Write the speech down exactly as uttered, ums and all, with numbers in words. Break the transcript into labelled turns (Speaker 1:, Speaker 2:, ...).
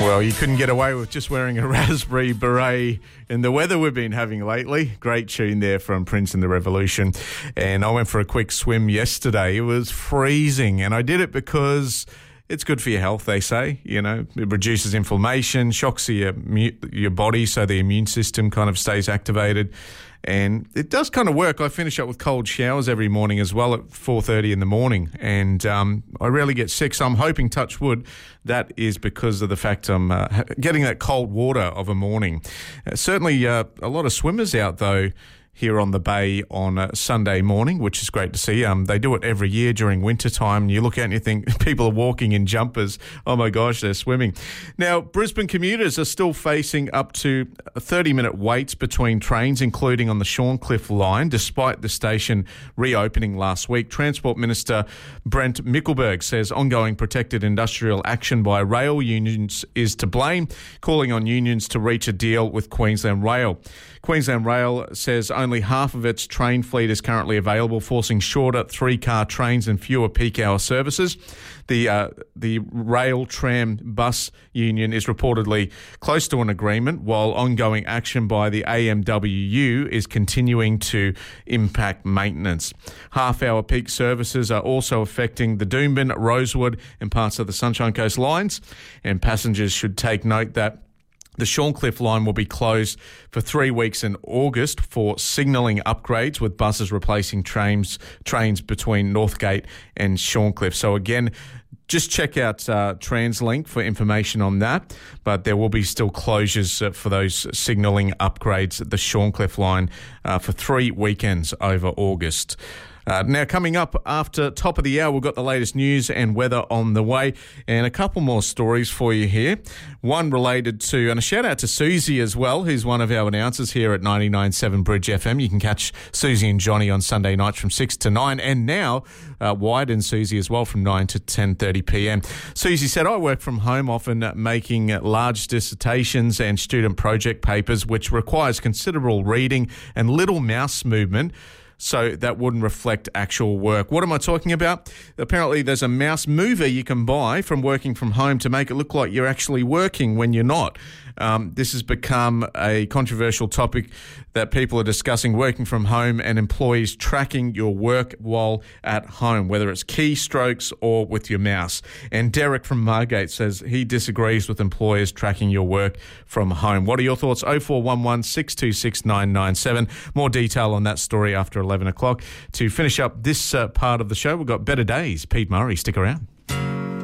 Speaker 1: Well, you couldn't get away with just wearing a raspberry beret in the weather we've been having lately. Great tune there from Prince and the Revolution. And I went for a quick swim yesterday. It was freezing, and I did it because it's good for your health, they say. You know, it reduces inflammation, shocks your, your body so the immune system kind of stays activated. And it does kind of work. I finish up with cold showers every morning as well at four thirty in the morning. And um, I rarely get sick. So I'm hoping, touch wood, that is because of the fact I'm uh, getting that cold water of a morning. Uh, certainly uh, a lot of swimmers out, though, here on the bay on a Sunday morning, which is great to see. Um, they do it every year during winter time. You look out and you think people are walking in jumpers. Oh my gosh, they're swimming. Now, Brisbane commuters are still facing up to thirty-minute waits between trains, including on the Shorncliffe line, despite the station reopening last week. Transport Minister Brent Mickelberg says ongoing protected industrial action by rail unions is to blame, calling on unions to reach a deal with Queensland Rail. Queensland Rail says only half of its train fleet is currently available, forcing shorter three-car trains and fewer peak-hour services. The uh, the Rail Tram Bus Union is reportedly close to an agreement, while ongoing action by the A M W U is continuing to impact maintenance. Half-hour peak services are also affecting the Doomben, Rosewood and parts of the Sunshine Coast lines, and passengers should take note that the Shorncliffe line will be closed for three weeks in August for signalling upgrades, with buses replacing trains trains between Northgate and Shorncliffe. So again, just check out uh, TransLink for information on that. But there will be still closures uh, for those signalling upgrades at the Shorncliffe line uh, for three weekends over August. Uh, now, coming up after top of the hour, we've got the latest news and weather on the way, and a couple more stories for you here. One related to, and a shout out to Susie as well, who's one of our announcers here at ninety-nine point seven Bridge F M. You can catch Susie and Johnny on Sunday nights from six to nine, and now uh, Wide and Susie as well from nine to ten thirty p.m. Susie said, I work from home, often making large dissertations and student project papers, which requires considerable reading and little mouse movement, so that wouldn't reflect actual work. What am I talking about? Apparently there's a mouse mover you can buy from working from home to make it look like you're actually working when you're not. Um, this has become a controversial topic that people are discussing, working from home and employees tracking your work while at home, whether it's keystrokes or with your mouse. And Derek from Margate says he disagrees with employers tracking your work from home. What are your thoughts? oh four one one, six two six, nine nine seven. More detail on that story after eleven o'clock. To finish up this uh, part of the show, we've got Better Days. Pete Murray, stick around.